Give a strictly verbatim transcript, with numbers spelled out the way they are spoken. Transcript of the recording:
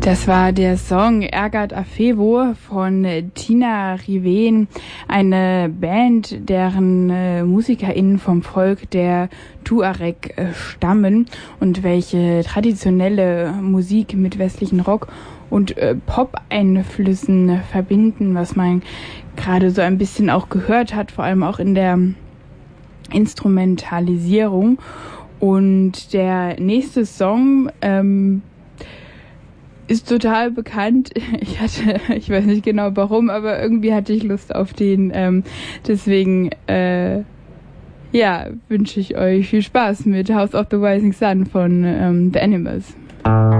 Das war der Song Ergat Afewo von Tina Riven, eine Band, deren äh, MusikerInnen vom Volk der Tuareg äh, stammen und welche traditionelle Musik mit westlichen Rock- und äh, Pop-Einflüssen verbinden, was man gerade so ein bisschen auch gehört hat, vor allem auch in der Instrumentalisierung. Und der nächste Song ähm, ist total bekannt. Ich hatte, ich weiß nicht genau warum, aber irgendwie hatte ich Lust auf den. Ähm, deswegen, äh, ja, wünsche ich euch viel Spaß mit House of the Rising Sun von ähm, The Animals.